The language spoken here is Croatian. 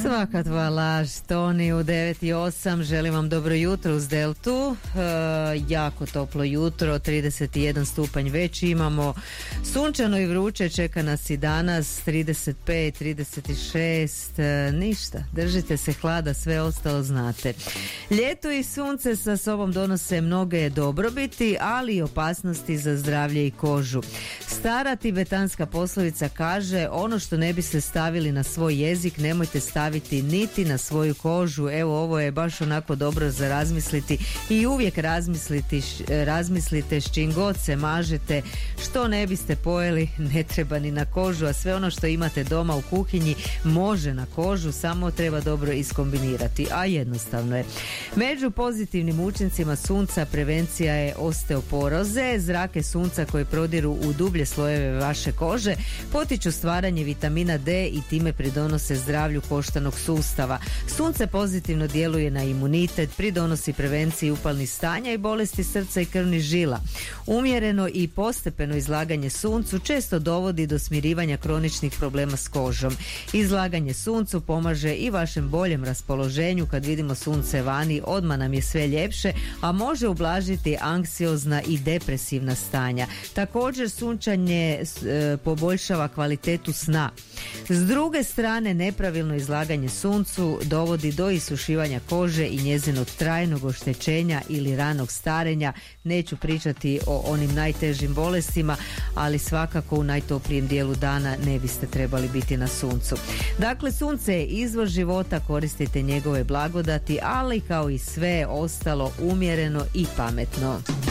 Svaka tvoja laž, Toni u 9:08. Želim vam dobro jutro uz Deltu. Jako toplo jutro, 31 stupanj već imamo. Sunčano i vruće, čeka nas i danas 35, 36. Ništa, držite se hlada, sve ostalo znate. Ljeto i sunce sa sobom donose mnoge dobrobiti, ali i opasnosti za zdravlje i kožu. Stara tibetanska poslovica kaže: ono što ne biste stavili na svoj jezik, nemojte staviti niti na svoju kožu. Evo, ovo je baš onako dobro za razmisliti i uvijek razmislite s čim god se mažete, što ne biste pojeli ne treba ni na kožu, a sve ono što imate doma u kuhinji može na kožu, samo treba dobro iskombinirati, a jednostavno je. Među pozitivnim učincima sunca prevencija je osteoporoze. Zrake sunca koje prodiru u dublje slojeve vaše kože potiču stvaranje vitamina D i time pridonose zdravlju koštanog sustava. Sunce pozitivno djeluje na imunitet, pridonosi prevenciji upalnih stanja i bolesti srca i krvnih žila. Umjereno i postepeno izlaganje suncu često dovodi do smirivanja kroničnih problema s kožom. Izlaganje suncu pomaže i vašem boljem raspoloženju. Kad vidimo sunce vani, odmah nam je sve ljepše, a može ublažiti anksiozna i depresivna stanja. Također sunčanje poboljšava kvalitetu sna. S druge strane, nepravilno izlaganje suncu dovodi do isušivanja kože i njezinog trajnog oštećenja ili ranog starenja. Neću pričati o onim najtežim bolestima, ali svakako u najtoplijem dijelu dana ne biste trebali biti na suncu. Dakle, sunce je izvor života, koristite njegove blagodati, ali kao i sve ostalo umjereno i pametno.